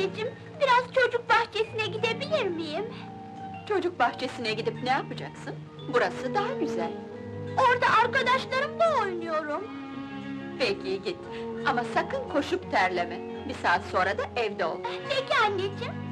anneciğim, biraz çocuk bahçesine gidebilir miyim? Çocuk bahçesine gidip ne yapacaksın? Burası daha güzel. Orada arkadaşlarımla oynuyorum. Peki git, ama sakın koşup terleme. Bir saat sonra da evde ol. Peki anneciğim.